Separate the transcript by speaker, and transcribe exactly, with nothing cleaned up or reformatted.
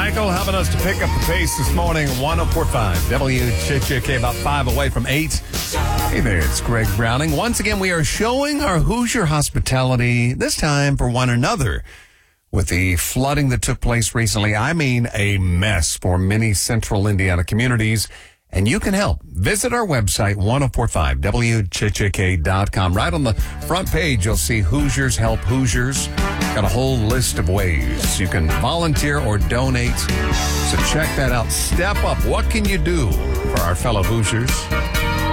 Speaker 1: Michael helping us to pick up the pace this morning. one oh four point five W J K, about five away from eight. Hey there, it's Greg Browning. Once again, we are showing our Hoosier hospitality, this time for one another. With the flooding that took place recently, I mean a mess for many central Indiana communities. And you can help. Visit our website, ten forty-five W J K dot com. Right on the front page, you'll see Hoosiers Help Hoosiers. Got a whole list of ways you can volunteer or donate. So check that out. Step up. What can you do for our fellow Hoosiers?